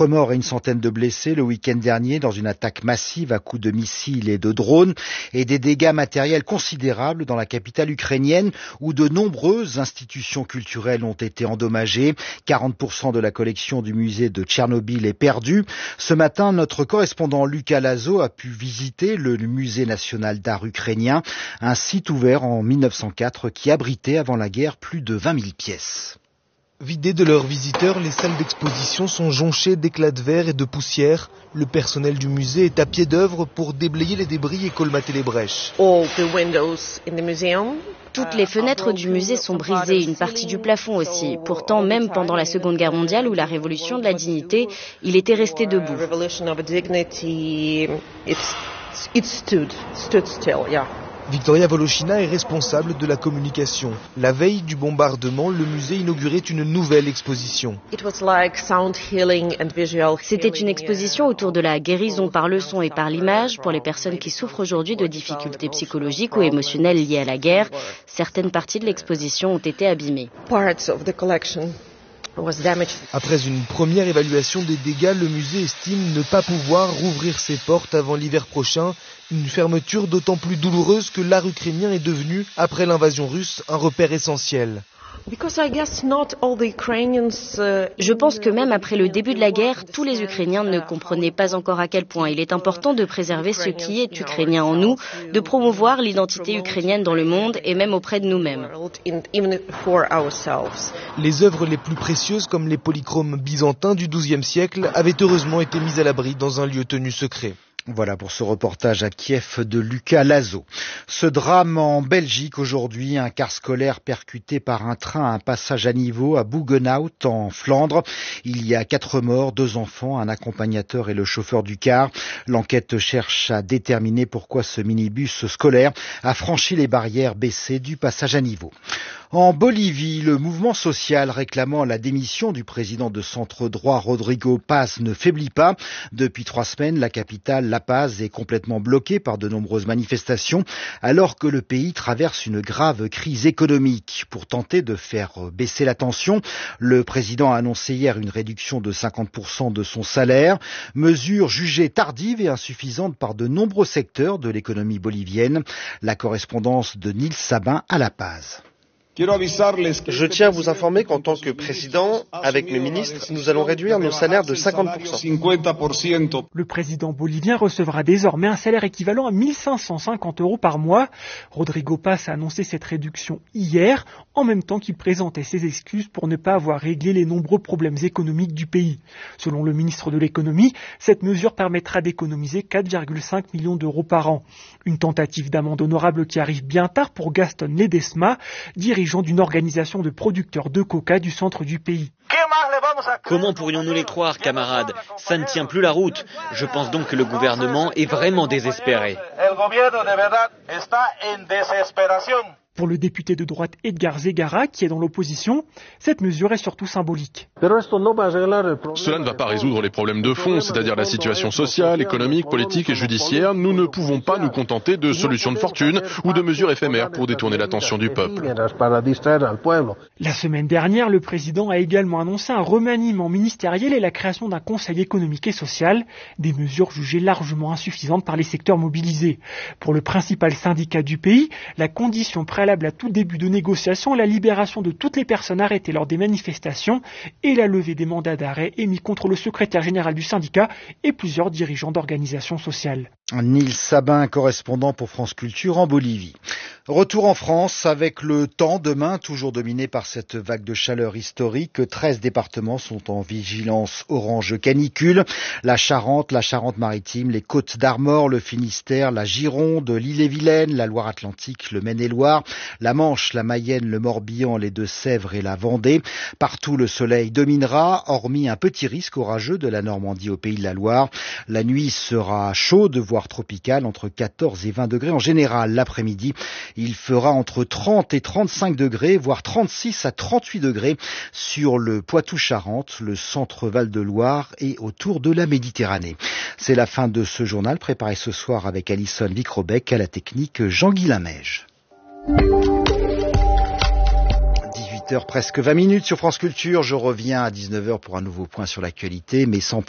4 morts et une centaine de blessés le week-end dernier dans une attaque massive à coups de missiles et de drones et des dégâts matériels considérables dans la capitale ukrainienne où de nombreuses institutions culturelles ont été endommagées. 40% de la collection du musée de Tchernobyl est perdue. Ce matin, notre correspondant Lucas Lazo a pu visiter le musée national d'art ukrainien, un site ouvert en 1904 qui abritait avant la guerre plus de 20 000 pièces. Vidées de leurs visiteurs, les salles d'exposition sont jonchées d'éclats de verre et de poussière. Le personnel du musée est à pied d'œuvre pour déblayer les débris et colmater les brèches. Toutes les fenêtres du musée sont brisées, une partie du plafond aussi. Pourtant, même pendant la Seconde Guerre mondiale ou la Révolution de la dignité, il était resté debout. Victoria Volochina est responsable de la communication. La veille du bombardement, le musée inaugurait une nouvelle exposition. C'était une exposition autour de la guérison par le son et par l'image pour les personnes qui souffrent aujourd'hui de difficultés psychologiques ou émotionnelles liées à la guerre. Certaines parties de l'exposition ont été abîmées. Après une première évaluation des dégâts, le musée estime ne pas pouvoir rouvrir ses portes avant l'hiver prochain. Une fermeture d'autant plus douloureuse que l'art ukrainien est devenu, après l'invasion russe, un repère essentiel. Je pense que même après le début de la guerre, tous les Ukrainiens ne comprenaient pas encore à quel point il est important de préserver ce qui est ukrainien en nous, de promouvoir l'identité ukrainienne dans le monde et même auprès de nous-mêmes. Les œuvres les plus précieuses, comme les polychromes byzantins du XIIe siècle, avaient heureusement été mises à l'abri dans un lieu tenu secret. Voilà pour ce reportage à Kiev de Lucas Lazo. Ce drame en Belgique aujourd'hui, un car scolaire percuté par un train à un passage à niveau à Bougenhout en Flandre. Il y a 4 morts, 2 enfants, un accompagnateur et le chauffeur du car. L'enquête cherche à déterminer pourquoi ce minibus scolaire a franchi les barrières baissées du passage à niveau. En Bolivie, le mouvement social réclamant la démission du président de centre droit Rodrigo Paz ne faiblit pas. Depuis 3 semaines, la capitale, La Paz, est complètement bloquée par de nombreuses manifestations, alors que le pays traverse une grave crise économique. Pour tenter de faire baisser la tension, le président a annoncé hier une réduction de 50% de son salaire, mesure jugée tardive et insuffisante par de nombreux secteurs de l'économie bolivienne. La correspondance de Nils Sabin à La Paz. Je tiens à vous informer qu'en tant que président, avec mes ministres, nous allons réduire nos salaires de 50%. Le président bolivien recevra désormais un salaire équivalent à 1 550 € par mois. Rodrigo Paz a annoncé cette réduction hier, en même temps qu'il présentait ses excuses pour ne pas avoir réglé les nombreux problèmes économiques du pays. Selon le ministre de l'économie, cette mesure permettra d'économiser 4,5 millions d'euros par an. Une tentative d'amende honorable qui arrive bien tard pour Gaston Ledesma, dirigeant d'une organisation de producteurs de coca du centre du pays. Comment pourrions-nous les croire, camarades? Ça ne tient plus la route. Je pense donc que le gouvernement est vraiment désespéré. Pour le député de droite Edgar Zegara, qui est dans l'opposition, cette mesure est surtout symbolique. Cela ne va pas résoudre les problèmes de fond, c'est-à-dire la situation sociale, économique, politique et judiciaire. Nous ne pouvons pas nous contenter de solutions de fortune ou de mesures éphémères pour détourner l'attention du peuple. La semaine dernière, le président a également annoncé un remaniement ministériel et la création d'un conseil économique et social, des mesures jugées largement insuffisantes par les secteurs mobilisés. Pour le principal syndicat du pays, la condition préalable à tout début de négociation, la libération de toutes les personnes arrêtées lors des manifestations et la levée des mandats d'arrêt émis contre le secrétaire général du syndicat et plusieurs dirigeants d'organisations sociales. Nils Sabin, correspondant pour France Culture en Bolivie. Retour en France avec le temps demain, toujours dominé par cette vague de chaleur historique. 13 départements sont en vigilance orange canicule. La Charente-Maritime, les Côtes-d'Armor, le Finistère, la Gironde, l'Ille-et-Vilaine, la Loire-Atlantique, le Maine-et-Loire, la Manche, la Mayenne, le Morbihan, les Deux-Sèvres et la Vendée. Partout, le soleil dominera, hormis un petit risque orageux de la Normandie au Pays de la Loire. La nuit sera chaude, voire tropicale, entre 14 et 20 degrés en général. L'après-midi, il fera entre 30 et 35 degrés, voire 36 à 38 degrés sur le Poitou-Charentes, le centre Val-de-Loire et autour de la Méditerranée. C'est la fin de ce journal préparé ce soir avec Alison Vicrobec, à la technique Jean-Guy Lamège. 18h presque 20 minutes sur France Culture. Je reviens à 19h pour un nouveau point sur l'actualité, mais sans plus